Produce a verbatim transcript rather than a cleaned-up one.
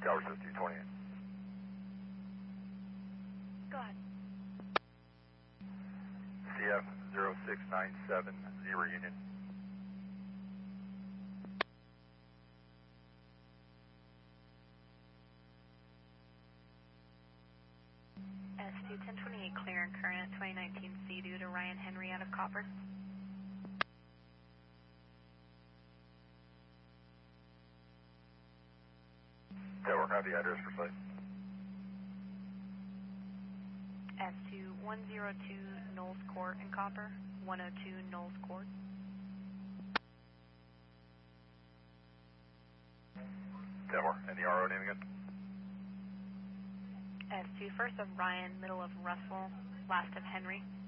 Tower says two twenty-eight. Go ahead. C F zero six nine seven, zero Union. S two ten twenty-eight, clear and current, twenty nineteen C due to Ryan Henry out of Copper. Tower, have the address for site. S two one zero two Knowles Court in Copper, one oh two Knowles Court. Tower, and the R O name again? S two, first of Ryan, middle of Russell, last of Henry.